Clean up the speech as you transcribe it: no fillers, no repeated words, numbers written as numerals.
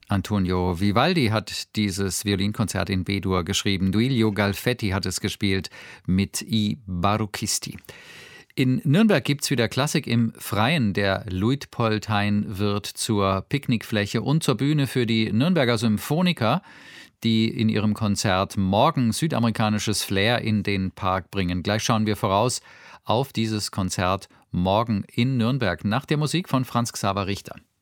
Antonio Vivaldi hat dieses Violinkonzert in B-Dur geschrieben. Duilio Galfetti hat es gespielt mit I Baruchisti. In Nürnberg gibt's wieder Klassik im Freien. Der Luitpoldhain wird zur Picknickfläche und zur Bühne für die Nürnberger Symphoniker, die in ihrem Konzert morgen südamerikanisches Flair in den Park bringen. Gleich schauen wir voraus auf dieses Konzert morgen in Nürnberg nach der Musik von Franz Xaver Richter.